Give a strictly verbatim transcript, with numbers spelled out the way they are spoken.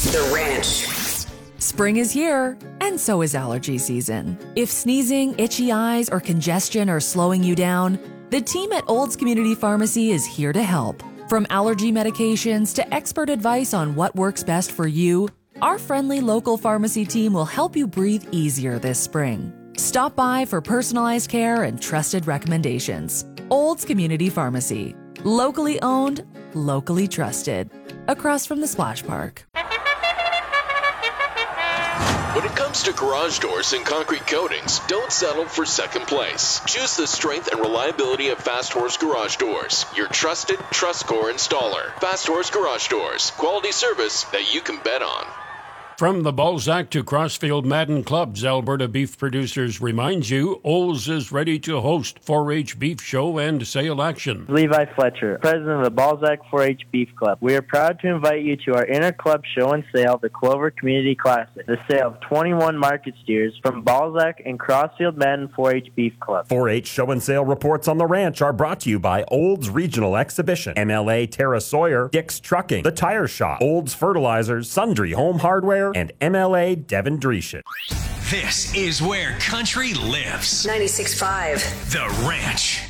The Ranch. Spring is here, and so is allergy season. If sneezing, itchy eyes, or congestion are slowing you down, the team at Olds Community Pharmacy is here to help. From allergy medications to expert advice on what works best for you, our friendly local pharmacy team will help you breathe easier this spring. Stop by for personalized care and trusted recommendations. Olds Community Pharmacy. Locally owned, locally trusted. Across from the Splash Park. When it comes to garage doors and concrete coatings, don't settle for second place. Choose the strength and reliability of Fast Horse Garage Doors, your trusted TrustCore installer. Fast Horse Garage Doors, quality service that you can bet on. From the Balzac to Crossfield Madden Clubs, Alberta Beef Producers reminds you Olds is ready to host four H Beef Show and Sale Action. Levi Fletcher, president of the Balzac four H Beef Club. We are proud to invite you to our inter-club show and sale, the Clover Community Classic, the sale of twenty-one market steers from Balzac and Crossfield Madden four H Beef Club. four H show and sale reports on the ranch are brought to you by Olds Regional Exhibition, M L A Terra Sawyer, Dick's Trucking, The Tire Shop, Olds Fertilizers, Sundry Home Hardware, and M L A Devon Dreeshen. This is where country lives. ninety-six point five. The Ranch.